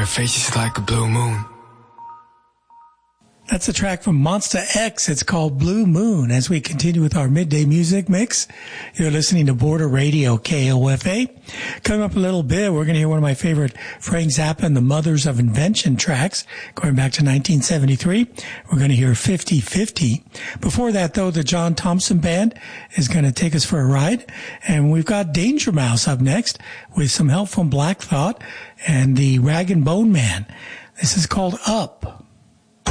face is like a blue moon. That's a track from Monster X. It's called Blue Moon. As we continue with our midday music mix, you're listening to Border Radio, KOFA. Coming up a little bit, we're going to hear one of my favorite Frank Zappa and the Mothers of Invention tracks, going back to 1973. We're going to hear 50-50. Before that, though, the John Thompson Band is going to take us for a ride. And we've got Danger Mouse up next with some help from Black Thought and the Rag and Bone Man. This is called Up.